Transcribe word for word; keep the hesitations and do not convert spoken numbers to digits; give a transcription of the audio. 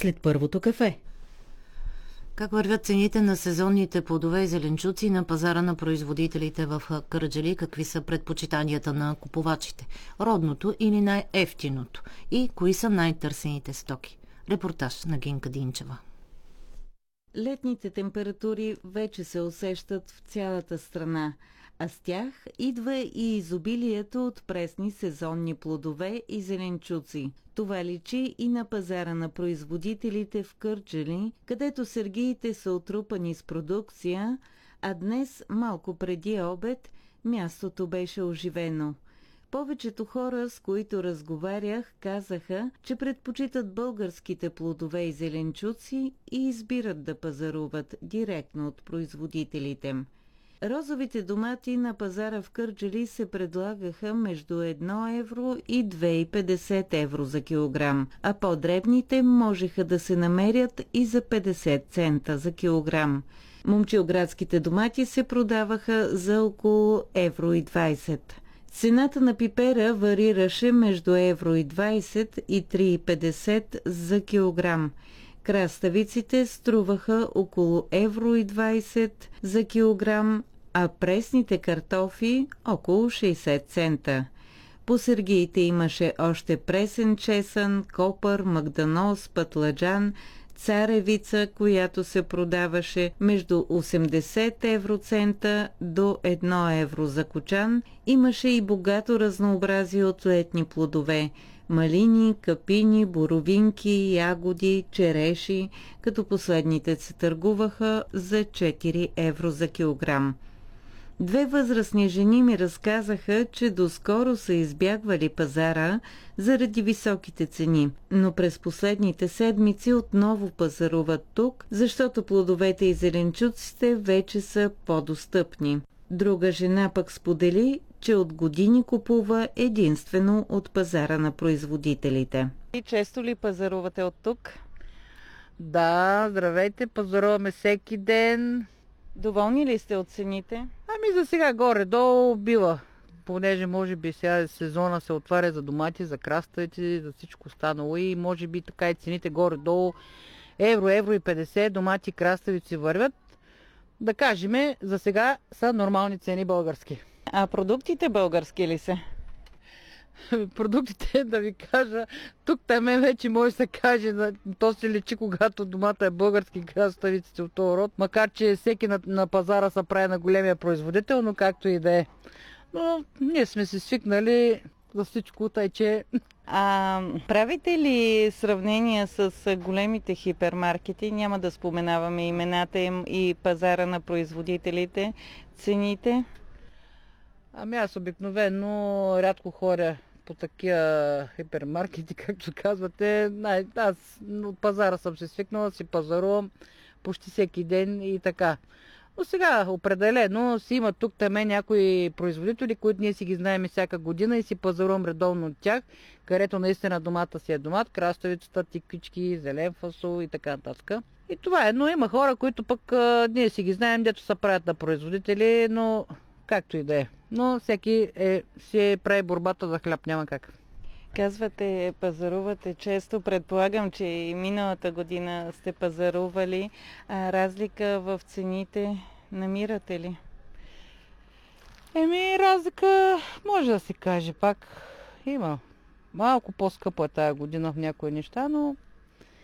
след първото кафе. Как вървят цените на сезонните плодове и зеленчуци на пазара на производителите в Кърджали? Какви са предпочитанията на купувачите? Родното или най-ефтиното? И кои са най-търсените стоки? Репортаж на Гинка Динчева. Летните температури вече се усещат в цялата страна, а с тях идва и изобилието от пресни сезонни плодове и зеленчуци. Това личи и на пазара на производителите в Кърджали, където сергиите са отрупани с продукция, а днес, малко преди обед, мястото беше оживено. Повечето хора, с които разговарях, казаха, че предпочитат българските плодове и зеленчуци и избират да пазаруват директно от производителите. Розовите домати на пазара в Кърджали се предлагаха между едно евро и две и петдесет евро за килограм, а по-дребните можеха да се намерят и за петдесет цента за килограм. Момчилградските домати се продаваха за около евро и двайсет. Цената на пипера варираше между евро и двайсет и три и петдесет за килограм. Краставиците струваха около евро и двайсет за килограм, а пресните картофи около шейсет цента. По сергиите имаше още пресен чесън, копър, магданоз, пътладжан, царевица, която се продаваше между осемдесет евроцента до едно евро за кочан. Имаше и богато разнообразие от летни плодове – малини, капини, боровинки, ягоди, череши, като последните се търгуваха за четири евро за килограм. Две възрастни жени ми разказаха, че доскоро са избягвали пазара заради високите цени, но през последните седмици отново пазаруват тук, защото плодовете и зеленчуците вече са по-достъпни. Друга жена пък сподели, че от години купува единствено от пазара на производителите. И често ли пазарувате от тук? Да, здравейте, пазаруваме всеки ден. Доволни ли сте от цените? Ами за сега горе-долу бива, понеже може би сега сезона се отваря за домати, за краставици, за всичко останало и може би така и цените горе-долу евро, евро и петдесет, домати, краставици вървят. Да кажем, за сега са нормални цени български. А продуктите български ли са? Продуктите, да ви кажа, тук теме вече може да се каже, то се лечи, когато домата е български, краставиците от този род, макар че всеки на, на пазара се прави на големия производител, но както и да е. Но ние сме се свикнали за всичко, тъй че... А правите ли сравнения с големите хипермаркети? Няма да споменаваме имената им и пазара на производителите, цените? Ами аз обикновено рядко ходя по такива хипермаркети, както казвате. Аз от пазара съм се свикнала, си пазарувам почти всеки ден и така. Но сега определено си има тук теме някои производители, които ние си ги знаем всяка година и си пазарувам редовно от тях, където наистина домата си е домат, краставицата, тиквички, зелен фасол и така нататък. И това е, но има хора, които пък а, ние си ги знаем, дето са правят на производители, но както и да е. Но всеки е, си прави борбата за хляб, няма как. Казвате, пазарувате често. Предполагам, че и миналата година сте пазарували. А разлика в цените намирате ли? Еми, разлика може да се каже пак. Има. Малко по-скъпо е тая година в някои неща, но